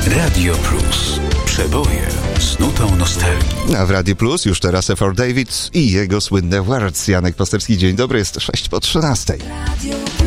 Radio Plus. Przeboje z nutą nostalgii. A w Radio Plus już teraz F.R. David i jego słynne Words. Janek Postewski, dzień dobry, jest 6 po 13.